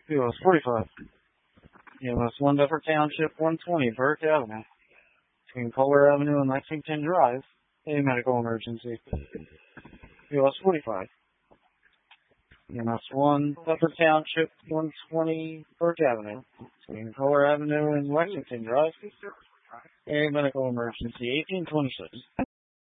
POS 45. EMS 1 Bedford Township, 120 Burke Avenue. Between Kohler Avenue and Lexington Drive. A medical emergency. POS 45. EMS 1 Bedford Township, 120 Burke Avenue. Between Kohler Avenue and Lexington Drive. A medical emergency. 1826.